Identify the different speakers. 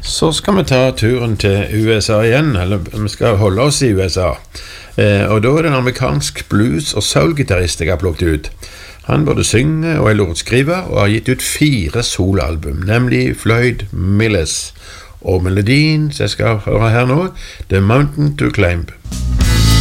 Speaker 1: Så skal vi ta turen til USA igjen, eller vi skal holde oss i USA. Og da det en amerikansk blues- og soul-gitarrist jeg har plukket ut. Han både synger og låtskriver, og har gitt ut 4 soloalbum, nemlig Floyd Millis. Og melodien som jeg skal høre her nå, The Mountain to Climb.